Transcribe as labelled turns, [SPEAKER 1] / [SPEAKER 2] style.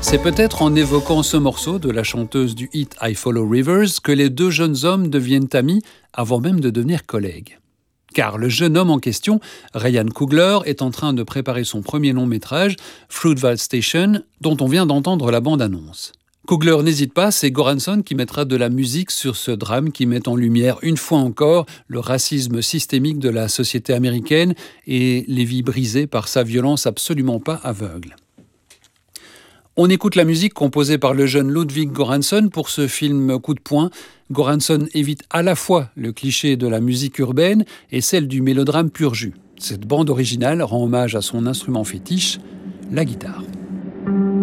[SPEAKER 1] C'est peut-être en évoquant ce morceau de la chanteuse du hit I Follow Rivers que les deux jeunes hommes deviennent amis avant même de devenir collègues. Car le jeune homme en question, Ryan Coogler, est en train de préparer son premier long-métrage, Fruitvale Station, dont on vient d'entendre la bande-annonce. Coogler n'hésite pas, c'est Göransson qui mettra de la musique sur ce drame qui met en lumière une fois encore le racisme systémique de la société américaine et les vies brisées par sa violence absolument pas aveugle. On écoute la musique composée par le jeune Ludwig Göransson pour ce film coup de poing. Göransson évite à la fois le cliché de la musique urbaine et celle du mélodrame pur jus. Cette bande originale rend hommage à son instrument fétiche, la guitare.